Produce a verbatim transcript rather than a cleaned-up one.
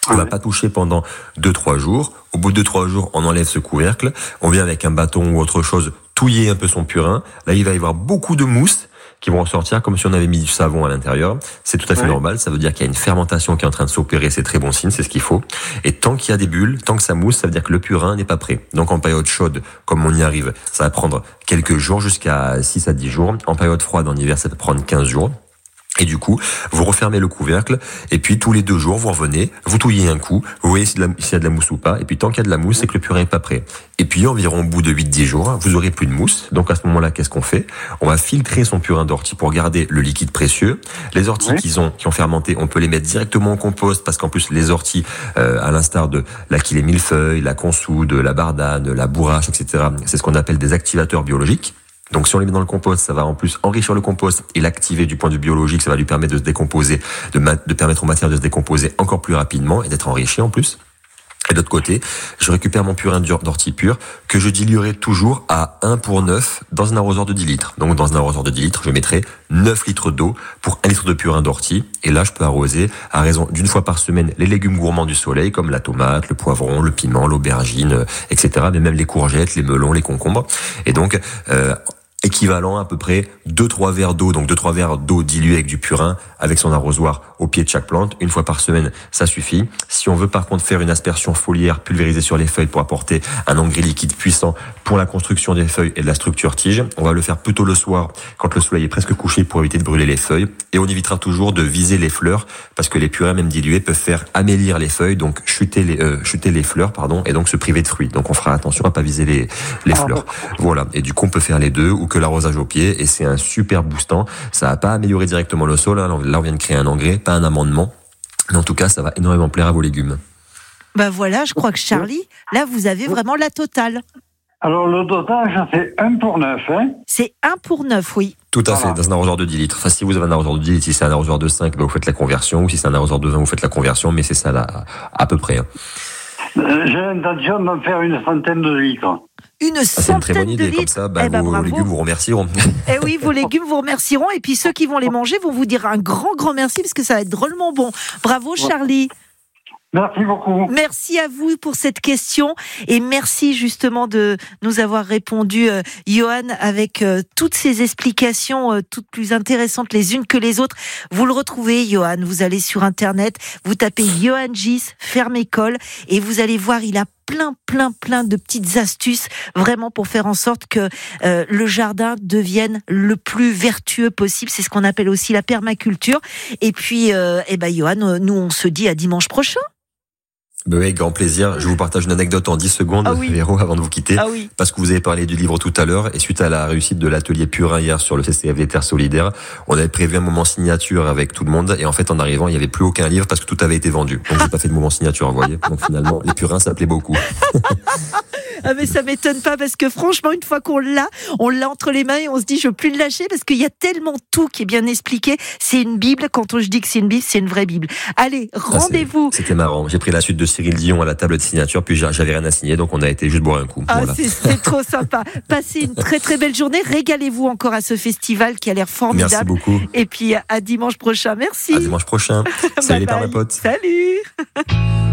On va pas toucher pendant deux trois jours. Au bout de deux trois jours, on enlève ce couvercle. On vient avec un bâton ou autre chose touiller un peu son purin. Là, il va y avoir beaucoup de mousse qui vont ressortir comme si on avait mis du savon à l'intérieur. C'est tout à fait oui. normal. Ça veut dire qu'il y a une fermentation qui est en train de s'opérer. C'est très bon signe. C'est ce qu'il faut. Et tant qu'il y a des bulles, tant que ça mousse, ça veut dire que le purin n'est pas prêt. Donc, en période chaude, comme on y arrive, ça va prendre quelques jours jusqu'à six à dix jours. En période froide, en hiver, ça peut prendre quinze jours. Et du coup, vous refermez le couvercle, et puis tous les deux jours, vous revenez, vous touillez un coup, vous voyez s'il y a de la mousse ou pas, et puis tant qu'il y a de la mousse, c'est que le purin est pas prêt. Et puis environ au bout de huit à dix jours, vous aurez plus de mousse. Donc à ce moment-là, qu'est-ce qu'on fait ? On va filtrer son purin d'ortie pour garder le liquide précieux. Les orties oui. qui, ont, qui ont fermenté, on peut les mettre directement au compost, parce qu'en plus, les orties, euh, à l'instar de l'aquilée millefeuille, la consoude, la bardane, la bourrache, et cetera, c'est ce qu'on appelle des activateurs biologiques. Donc si on les met dans le compost, ça va en plus enrichir le compost et l'activer du point de vue biologique, ça va lui permettre de se décomposer, de, ma- de permettre aux matières de se décomposer encore plus rapidement et d'être enrichi en plus. Et d'autre côté, je récupère mon purin d'ortie pure que je diluerai toujours à un pour neuf dans un arrosoir de dix litres. Donc dans un arrosoir de dix litres, je mettrai neuf litres d'eau pour un litre de purin d'ortie. Et là, je peux arroser à raison d'une fois par semaine les légumes gourmands du soleil comme la tomate, le poivron, le piment, l'aubergine, et cetera. Mais même les courgettes, les melons, les concombres. Et donc, euh, équivalent à peu près deux trois verres d'eau, donc deux trois verres d'eau diluée avec du purin, avec son arrosoir au pied de chaque plante, une fois par semaine, ça suffit. Si on veut par contre faire une aspersion foliaire pulvérisée sur les feuilles pour apporter un engrais liquide puissant pour la construction des feuilles et de la structure tige, on va le faire plutôt le soir, quand le soleil est presque couché pour éviter de brûler les feuilles, et on évitera toujours de viser les fleurs, parce que les purins même dilués peuvent faire amélir les feuilles, donc chuter les, euh, chuter les fleurs, pardon, et donc se priver de fruits. Donc on fera attention à pas viser les, les fleurs. Voilà. Et du coup, on peut faire les deux, ou que l'arrosage au pied, et c'est un super boostant. Ça va pas améliorer directement le sol, hein. Là on vient de créer un engrais, pas un amendement, mais en tout cas ça va énormément plaire à vos légumes. Ben voilà, je crois que Charlie, là vous avez vraiment la totale. Alors le dosage c'est un pour neuf, hein ? C'est un pour neuf, oui. Tout à fait, dans un arrosoir de dix litres. Enfin, si vous avez un arrosoir de dix litres, si c'est un arrosoir de cinq, ben, vous faites la conversion, ou si c'est un arrosoir de vingt, vous faites la conversion, mais c'est ça là, à peu près. Hein. Euh, j'ai l'intention de faire une centaine de litres. Une ah, centaine c'est une très bonne idée, de litres. Comme ça, bah, eh ben, vos bravo. légumes vous remercieront. Eh oui, vos légumes vous remercieront. Et puis ceux qui vont les manger vont vous dire un grand, grand merci parce que ça va être drôlement bon. Bravo, Charlie. Merci beaucoup. Merci à vous pour cette question et merci justement de nous avoir répondu, euh, Johan, avec euh, toutes ces explications, euh, toutes plus intéressantes les unes que les autres. Vous le retrouvez, Johan, vous allez sur Internet, vous tapez Johan Gis, ferme école, et vous allez voir, il a plein, plein, plein de petites astuces vraiment pour faire en sorte que euh, le jardin devienne le plus vertueux possible. C'est ce qu'on appelle aussi la permaculture. Et puis, euh, eh ben, Johan, nous, on se dit à dimanche prochain. Ben oui, grand plaisir. Je vous partage une anecdote en dix secondes, ah oui. Véro, avant de vous quitter. Ah oui. Parce que vous avez parlé du livre tout à l'heure, et suite à la réussite de l'atelier Purin hier sur le C C F des Terres Solidaires, on avait prévu un moment signature avec tout le monde, et en fait, en arrivant, il n'y avait plus aucun livre parce que tout avait été vendu. Donc, j'ai pas fait de moment signature, vous voyez. Donc, finalement, les Purins, ça plaît beaucoup. Ah mais ça m'étonne pas parce que franchement une fois qu'on l'a, on l'a entre les mains et on se dit je veux plus le lâcher parce qu'il y a tellement tout qui est bien expliqué. C'est une Bible, quand je dis que c'est une Bible, c'est une vraie Bible. Allez, rendez-vous. Ah, c'était marrant. J'ai pris la suite de Cyril Dion à la table de signature, puis j'avais rien à signer, donc on a été juste boire un coup. Ah, voilà. c'est, c'est trop sympa. Passez une très très belle journée. Régalez-vous encore à ce festival qui a l'air formidable. Merci beaucoup. Et puis à dimanche prochain. Merci. À dimanche prochain. Salut les permapotes. Salut.